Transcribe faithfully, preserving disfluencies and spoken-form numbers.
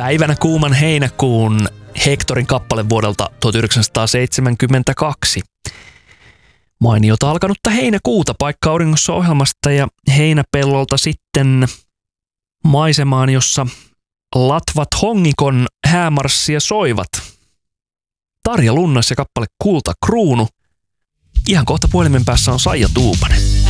Päivänä kuuman heinäkuun Hectorin kappale vuodelta tuhatyhdeksänsataaseitsemänkymmentäkaksi. Mainiota alkanutta heinäkuuta Paikka auringossa -ohjelmasta ja heinäpellolta sitten maisemaan, jossa latvat hongikon häämarssia soivat. Tarja Lunnas ja kappale Kulta Kruunu. Ihan kohta puhelimen päässä on Saija Tuupanen.